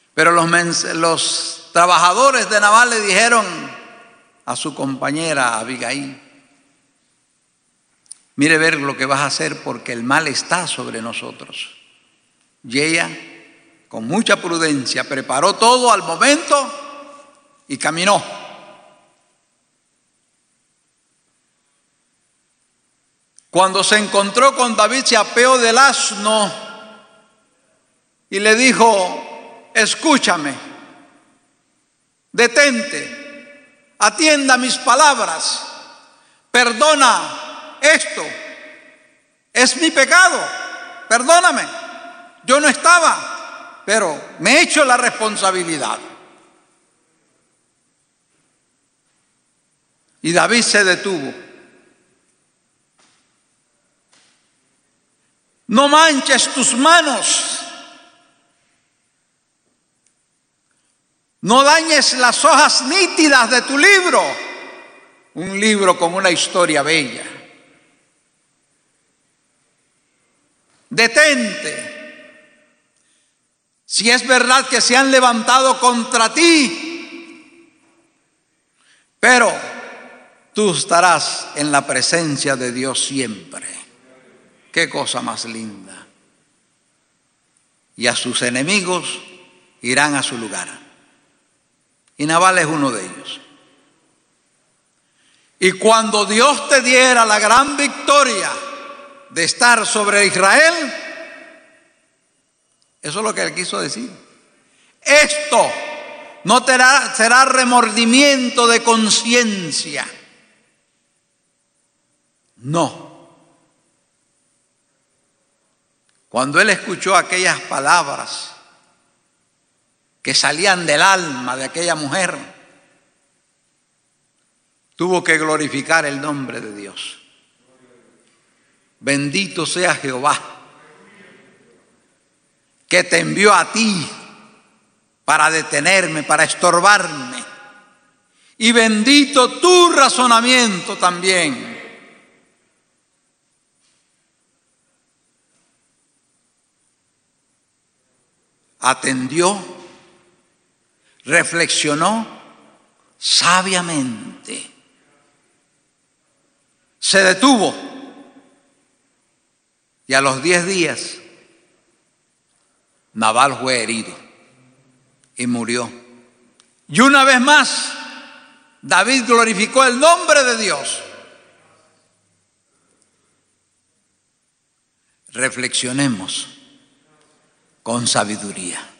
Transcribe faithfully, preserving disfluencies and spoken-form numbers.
Pero los, los trabajadores de Nabal le dijeron a su compañera Abigail: mire ver lo que vas a hacer, porque el mal está sobre nosotros. Y ella, con mucha prudencia, preparó todo al momento y caminó. Cuando se encontró con David, se apeó del asno y le dijo: escúchame, detente, atienda mis palabras, perdona esto, es mi pecado, perdóname, yo no estaba, pero me he hecho la responsabilidad. Y David se detuvo. No manches tus manos, no dañes las hojas nítidas de tu libro, un libro con una historia bella. Detente. Si es verdad que se han levantado contra ti, pero tú estarás en la presencia de Dios siempre. Qué cosa más linda. Y a sus enemigos irán a su lugar. Y Nabal es uno de ellos. Y cuando Dios te diera la gran victoria de estar sobre Israel, eso es lo que él quiso decir. Esto no te será, será remordimiento de conciencia. No. Cuando él escuchó aquellas palabras que salían del alma de aquella mujer, tuvo que glorificar el nombre de Dios. Bendito sea Jehová, que te envió a ti para detenerme, para estorbarme. Y bendito tu razonamiento también. Atendió, reflexionó sabiamente, se detuvo y a los diez días Nabal fue herido y murió. Y una vez más David glorificó el nombre de Dios. Reflexionemos con sabiduría.